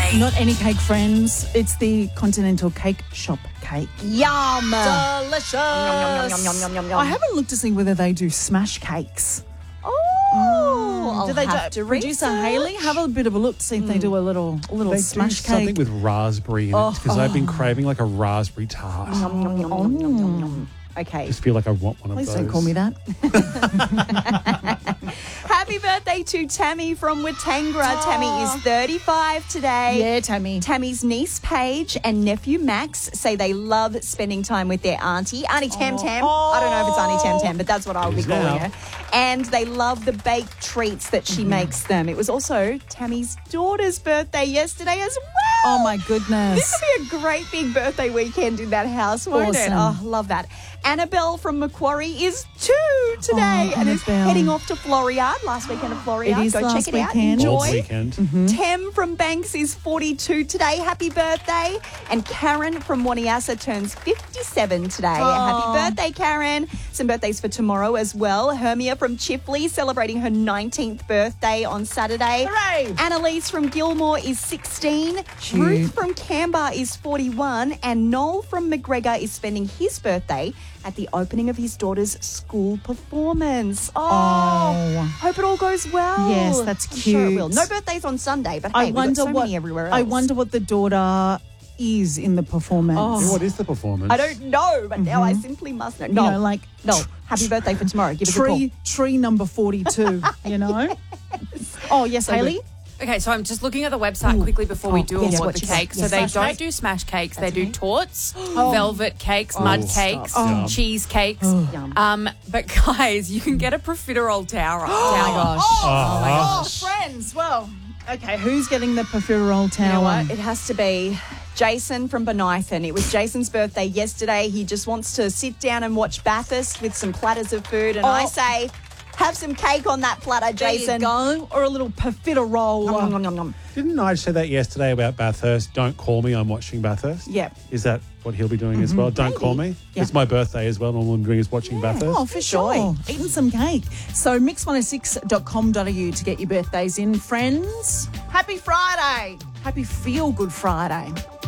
Not any cake, friends. It's the Continental Cake Shop cake. Yum. Delicious. Yum, yum, yum, yum, yum, yum. I haven't looked to see whether they do smash cakes. Oh, Do they have to Producer research. Haley, have a bit of a look to see if they do a little They smash do something cake. with raspberry in it because I've been craving like a raspberry tart. Yum, yum, yum, yum, yum, yum, yum. Okay. Just feel like I want one Please of those. don't call me that. Happy birthday to Tammy from Watangra. Tammy is 35 today. Yeah, Tammy. Tammy's niece Paige and nephew Max say they love spending time with their auntie Tam Tam. I don't know if it's Auntie Tam Tam, but that's what I'll be It is calling now. her. And they love the baked treats that she makes them. It was also Tammy's daughter's birthday yesterday as well. Oh, my goodness. This will be a great big birthday weekend in that house, won't it? Awesome. Oh, love that. Annabelle from Macquarie is 2 today and is Annabelle. heading off to Floriade. Last weekend of Floriade. It is Go last check it out. weekend. Old Enjoy. weekend. Tem from Banks is 42 today. Happy birthday. And Karen from Waniasa turns 57 today. Happy birthday, Karen. Some birthdays for tomorrow as well. Hermia from Chifley celebrating her 19th birthday on Saturday. Hooray. Annalise from Gilmore is 16. Cute. Ruth from Canberra is 41. And Noel from McGregor is spending his birthday at the opening of his daughter's school performance. Oh, hope it all goes well. Yes, that's I'm sure it cute. will. No birthdays on Sunday, but hey, I we've got wonder so what many everywhere else. I wonder what the daughter is in the performance. Yeah, what is the performance? I don't know, but now I simply must know. No, You know, like no. Happy birthday for tomorrow. Give us a call. tree number 42, you know? Oh, yes, Haley? Okay, so I'm just looking at the website quickly before we do yes, award what the you got? cake. So Yes. they Smash don't cake? do smash cakes. They do torts, velvet cakes, mud cakes, Yum. cheese cakes. Yum. But guys, you can get a profiterole tower. Oh my gosh. Oh, friends. Well, okay, who's getting the profiterole tower? You know what? It has to be Jason from Benithan. It was Jason's birthday yesterday. He just wants to sit down and watch Bathurst with some platters of food. And I say, have some cake on that platter, There you Jason. go. Or a little profiterole. Nom, nom, nom, nom. Didn't I say that yesterday about Bathurst? Don't call me, I'm watching Bathurst. Yep. Is that what he'll be doing as well? Don't call me. Yeah. It's my birthday as well. And all I'm doing is watching Bathurst. Oh, for sure. Eating some cake. So mix106.com.au to get your birthdays in, friends. Happy Friday. Happy Feel Good Friday.